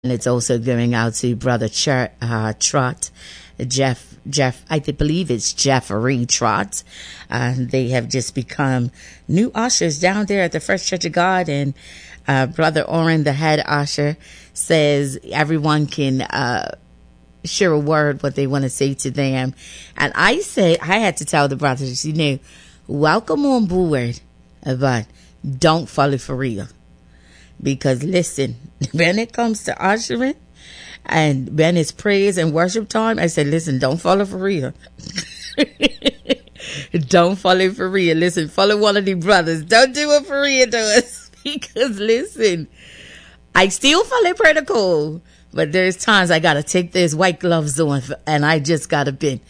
And it's also going out to Brother Trot, Jeff, I believe it's Jeffrey Trot. They have just become new ushers down there at the First Church of God. And Brother Oren, the head usher, says everyone can share a word, what they want to say to them. And I had to tell the brothers, welcome on board, but don't follow for real. Because listen, when it comes to ushering and when it's praise and worship time, I said, listen, don't follow for real. Don't follow for real. Listen, follow one of these brothers. Don't do it for real to us. Because listen, I still follow protocol, but there's times I got to take those white gloves on and I just got to bend.